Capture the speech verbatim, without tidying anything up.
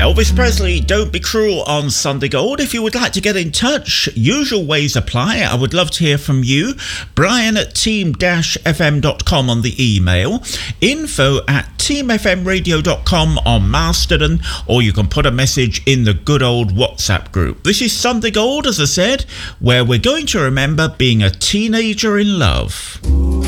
Elvis Presley, Don't Be Cruel on Sunday Gold. If you would like to get in touch, usual ways apply. I would love to hear from you. Brian at team dash f m dot com on the email. Info at team f m radio dot com on Mastodon. Or you can put a message in the good old WhatsApp group. This is Sunday Gold, as I said, where we're going to remember being a teenager in love.